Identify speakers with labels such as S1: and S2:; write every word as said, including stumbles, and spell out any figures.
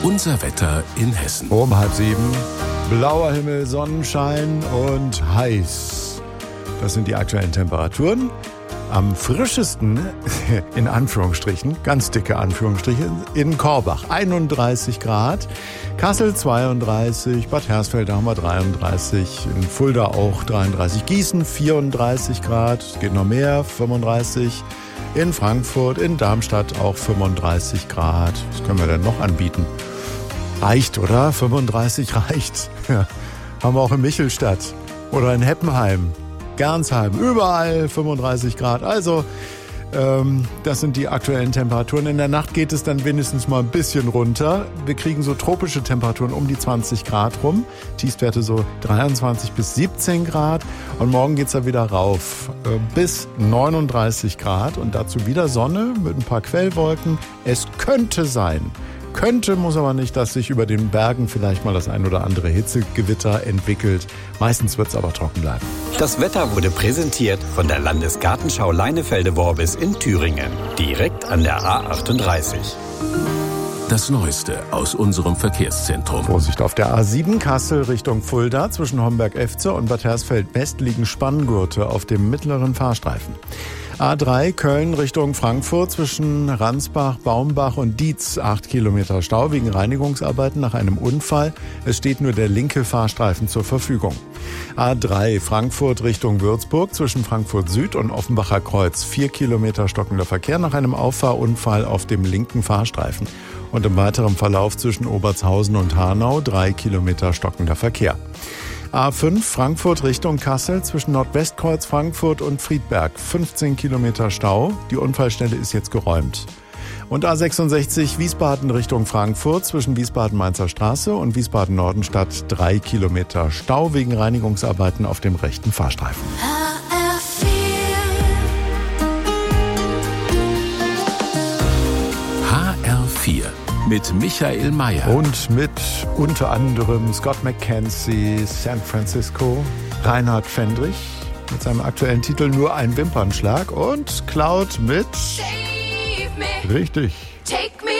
S1: Unser Wetter in Hessen.
S2: Um halb sieben, blauer Himmel, Sonnenschein und heiß. Das sind die aktuellen Temperaturen. Am frischesten, in Anführungsstrichen, ganz dicke Anführungsstriche, in Korbach einunddreißig Grad, Kassel zweiunddreißig, Bad Hersfeld haben wir dreiunddreißig, in Fulda auch dreiunddreißig, Gießen vierunddreißig Grad, es geht noch mehr, fünfunddreißig, in Frankfurt, in Darmstadt auch fünfunddreißig Grad. Was können wir denn noch anbieten? Reicht, oder? fünfunddreißig reicht. Ja. Haben wir auch in Michelstadt oder in Heppenheim. Gernsheim, überall fünfunddreißig Grad. Also, ähm, das sind die aktuellen Temperaturen. In der Nacht geht es dann wenigstens mal ein bisschen runter. Wir kriegen so tropische Temperaturen um die zwanzig Grad rum. Tiefstwerte so dreiundzwanzig bis siebzehn Grad. Und morgen geht's dann wieder rauf äh, bis neununddreißig Grad. Und dazu wieder Sonne mit ein paar Quellwolken. Es könnte sein, Könnte, muss aber nicht, dass sich über den Bergen vielleicht mal das ein oder andere Hitzegewitter entwickelt. Meistens wird es aber trocken bleiben.
S3: Das Wetter wurde präsentiert von der Landesgartenschau Leinefelde-Worbis in Thüringen. Direkt an der A achtunddreißig.
S1: Das Neueste aus unserem Verkehrszentrum.
S2: Vorsicht auf der A sieben Kassel Richtung Fulda. Zwischen Homberg-Efze und Bad Hersfeld-West liegen Spanngurte auf dem mittleren Fahrstreifen. A drei Köln Richtung Frankfurt zwischen Ransbach, Baumbach und Dietz. Acht Kilometer Stau wegen Reinigungsarbeiten nach einem Unfall. Es steht nur der linke Fahrstreifen zur Verfügung. A drei Frankfurt Richtung Würzburg zwischen Frankfurt Süd und Offenbacher Kreuz. Vier Kilometer stockender Verkehr nach einem Auffahrunfall auf dem linken Fahrstreifen. Und im weiteren Verlauf zwischen Obertshausen und Hanau drei Kilometer stockender Verkehr. A fünf Frankfurt Richtung Kassel zwischen Nordwestkreuz Frankfurt und Friedberg. fünfzehn Kilometer Stau. Die Unfallstelle ist jetzt geräumt. Und A sechsundsechzig Wiesbaden Richtung Frankfurt zwischen Wiesbaden-Mainzer Straße und Wiesbaden-Nordenstadt. drei Kilometer Stau wegen Reinigungsarbeiten auf dem rechten Fahrstreifen.
S1: H R vier. Mit Michael Mayer.
S2: Und mit unter anderem Scott McKenzie, San Francisco, Reinhard Fendrich mit seinem aktuellen Titel Nur ein Wimpernschlag und Cloud mit... Richtig.